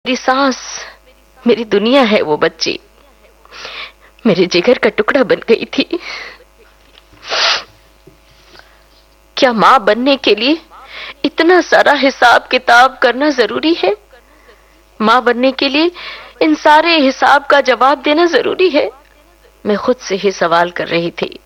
मेरी सांस, मेरी दुनिया है वो बच्ची, मेरे जिगर का टुकड़ा बन गई थी। क्या मां बनने के लिए इतना सारा हिसाब किताब करना जरूरी है? मां बनने के लिए इन सारे हिसाब का जवाब देना जरूरी है? मैं खुद से ही सवाल कर रही थी।